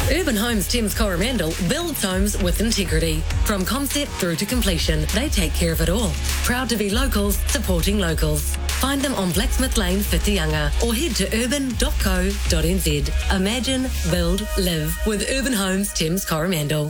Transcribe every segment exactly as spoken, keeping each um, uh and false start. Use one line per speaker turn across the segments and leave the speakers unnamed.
Urban Homes Thames Coromandel builds homes with integrity. From concept through to completion, they take care of it all. Proud to be locals, supporting locals. Find them on Blacksmith Lane, Whitianga, or head to urban dot co dot n z. Imagine, build, live with Urban Homes Thames Coromandel.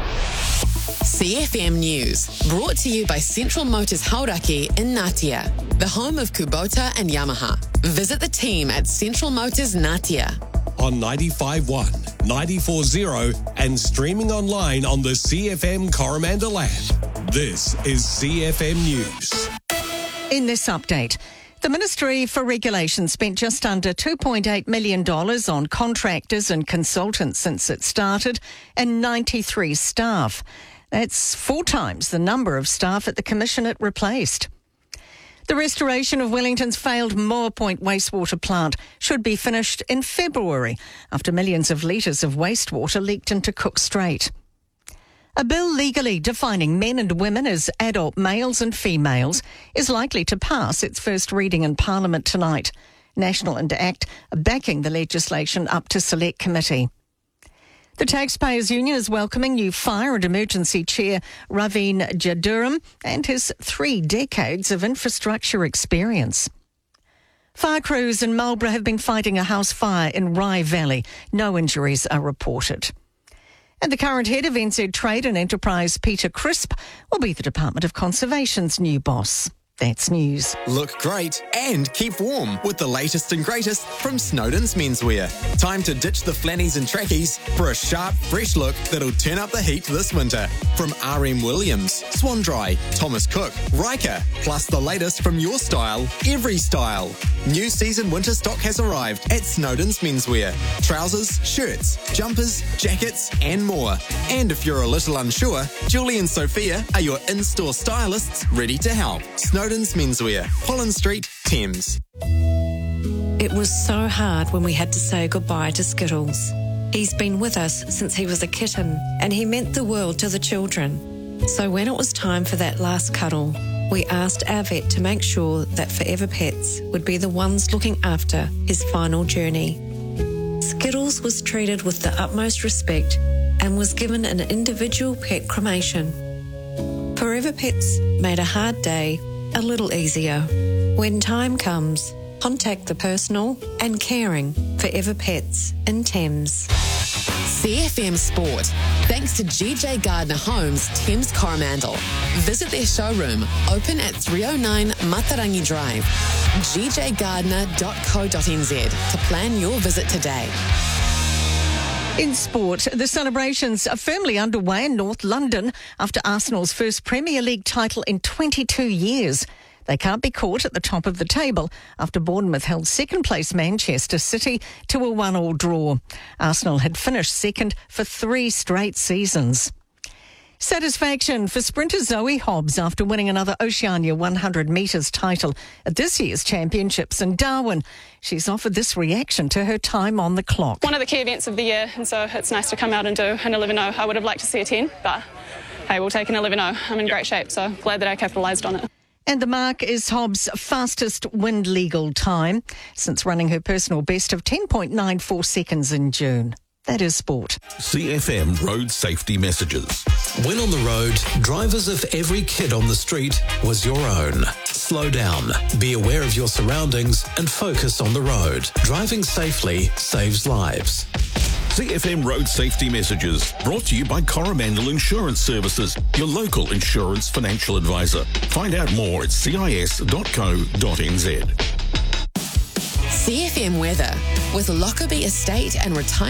C F M News, brought to you by Central Motors Hauraki in Ngatea, the home of Kubota and Yamaha. Visit the team at Central Motors Ngatea.
On ninety-five point one, ninety-four point zero and streaming online on the C F M Coromandel app. This is C F M News.
In this update, the Ministry for Regulation spent just under two point eight million dollars on contractors and consultants since it started, and ninety-three staff. That's four times the number of staff at the commission it replaced. The restoration of Wellington's failed Moore Point wastewater plant should be finished in February after millions of litres of wastewater leaked into Cook Strait. A bill legally defining men and women as adult males and females is likely to pass its first reading in Parliament tonight. National and ACT are backing the legislation up to Select Committee. The Taxpayers Union is welcoming new Fire and Emergency Chair Raveen Jaduram and his three decades of infrastructure experience. Fire crews in Marlborough have been fighting a house fire in Rye Valley. No injuries are reported. And the current head of N Z Trade and Enterprise, Peter Crisp, will be the Department of Conservation's new boss. That's news.
Look great and keep warm with the latest and greatest from Snowden's Menswear. Time to ditch the flannies and trackies for a sharp, fresh look that'll turn up the heat this winter. From R M Williams, Swan Dry, Thomas Cook, Riker, plus the latest from your style, every style. New season winter stock has arrived at Snowden's Menswear. Trousers, shirts, jumpers, jackets and more. And if you're a little unsure, Julie and Sophia are your in-store stylists ready to help. Snowden's Menswear, Holland Street, Thames.
It was so hard when we had to say goodbye to Skittles. He's been with us since he was a kitten, and he meant the world to the children. So when it was time for that last cuddle, we asked our vet to make sure that Forever Pets would be the ones looking after his final journey. Skittles was treated with the utmost respect and was given an individual pet cremation. Forever Pets made a hard day a little easier. When time comes, contact the personal and caring Forever Pets in Thames.
C F M Sport, thanks to G J Gardner Homes Thames Coromandel. Visit their showroom, open at three oh nine Matarangi Drive, g j gardner dot co dot n z to plan your visit today.
In sport, the celebrations are firmly underway in North London after Arsenal's first Premier League title in twenty-two years. They can't be caught at the top of the table after Bournemouth held second-place Manchester City to a one-all draw. Arsenal had finished second for three straight seasons. Satisfaction for sprinter Zoe Hobbs after winning another Oceania one hundred metres title at this year's championships in Darwin. She's offered this reaction to her time on the clock.
One of the key events of the year, and so it's nice to come out and do an eleven oh. I would have liked to see a ten, but hey, we'll take an eleven oh. I'm in great shape, so glad that I capitalised on it.
And the mark is Hobbs' fastest wind legal time since running her personal best of ten point nine four seconds in June. That is sport.
C F M Road Safety Messages.
When on the road, drivers of every kid on the street was your own. Slow down, be aware of your surroundings and focus on the road. Driving safely saves lives.
C F M Road Safety Messages, brought to you by Coromandel Insurance Services, your local insurance financial advisor. Find out more at c i s dot co dot n z.
C F M Weather, with Lockerbie Estate and Retirement